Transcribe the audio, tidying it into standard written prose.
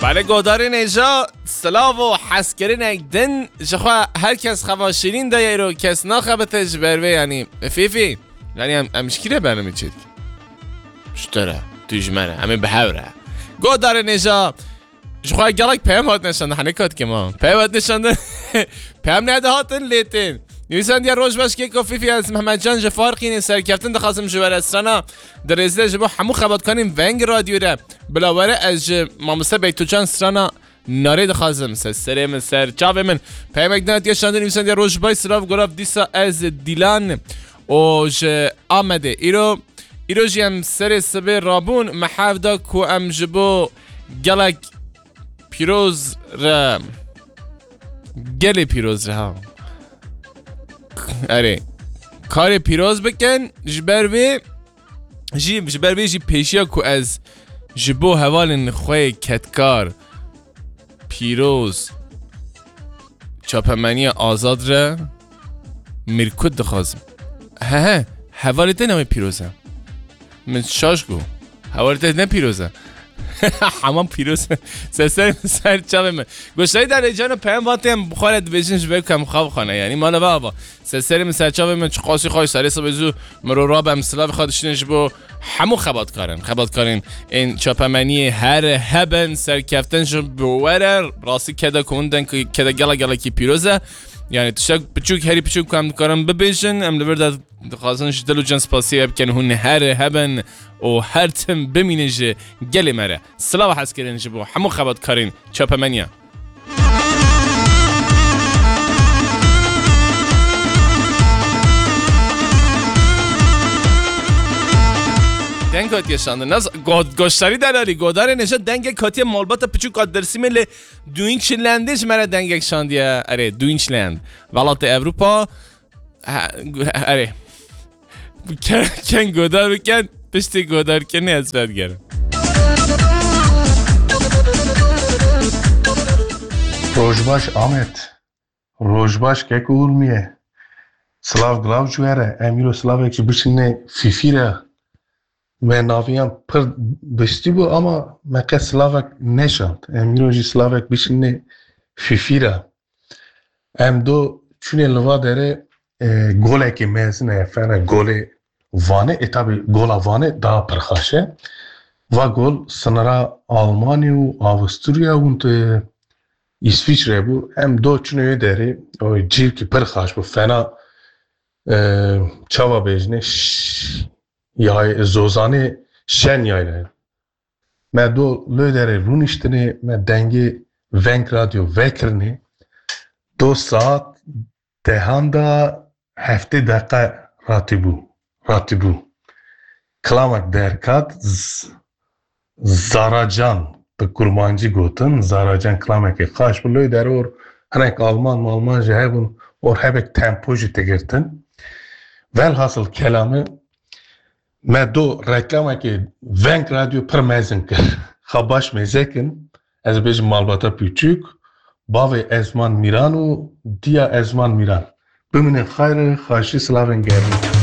بله گوداری نیجا سلاو و حسکرین اگدن جخوا هر کس خواشیرین دایی رو کس ناخبتش بروه یعنی فیفی یعنی همشکیره برنامه چید شتره تجمره همه بهوره گوداری نیجا جخوا گلک پیام هات نشانده حنکات که ما پیام هات نشانده پیام نده هاتن لیتین نویسند یا روش باش که فیفی از محمد جان جفارقی نی سرکفتن دخواستم جوار استرانا در رزده جبو همو خبات کنیم ونگ رادیو را بلاوره از مامسته بیتو جان استرانا ناره دخواستم سره من سر چاوه من پیمک دانت یا شانده نویسند یا روش بای سراف گراف دیسا از دیلان و ج آمده ایرو جیم سر سبه رابون محافظه کو ام جبو گلک پیروز را گلی پیروز را اره کار پیروز بکن جبروی جی پیشیا کو از جبو حوال نخواه کتکار پیروز چاپمنی آزاد را مرکود دخوازم حوالته نمه پیروزم من شاش گو حوالته نه پیروزم حمام پیروز سر چاوه من گوشتایی در ایجان پیام واتیم بخوارد بیشنش بکم خواب خانه یعنی مالا بابا سر من سر چاوه من خاصی خواهی سری سبزو مرو راب امسلاف خودشنش بو همو خبات کارن این چاپمنی هر هبن سر کفتنش بوره راستی کدا کندن که کدا گلا کی پیروزه یعنی تشک بچوک هری بچوک کام کارم ببیشن ام لورد خواستنش دلو جنس پاسی اب کن هون هر هبن و هر تم بمینج گلی مره سلاو حس کردن جبو همو خبات کارین چاپمنیا دنگ کاتی شانده ناز گوشتاری دلاری گودار نشد دنگ کاتی مالبات پچو کات درسی مل دوینچ لندش مره دنگ شاندیه اره دوینچ لند ولات اروپا اره کن گودار بکن پشتی گودار کنی از رد گرم روشباش آمد روشباش که کورمیه سلاو گلاو جواره امیرو سلاو اکش بشینه فیفیره و ناویان پر بستی بود اما مکه سلاوک نشاند امیرو جی سلاوک بشینه فیفیره ام دو چون لوا داره گوله که مزنه فعلا گوله وانه اتابی گولا وانه دا پرخاشه و گول سنرا آلمانی و آوستریا و İsviçre bu hem doçunu deri o civ ki perxaş bu fena çava bejne ya zozani şen yayla me do lödere runiştini me dengi venk radyo vekrini 2 saat tehanda hafte dakika ratibu klamak derkat zaracan به کرمانجی گوتن زاراجان کلامی که خاش بلوی در اور هنک آلمان جهبون اور هبک تمپوجی تگرتن ول حاصل کلامه ما دو رکلامی که ونک رادیو پر میزن کر خباش میزکن از بیش مالباتا پیچوک باوی ازمان میران و دیا ازمان میران بمینه خیر خاشی سلاوین گرم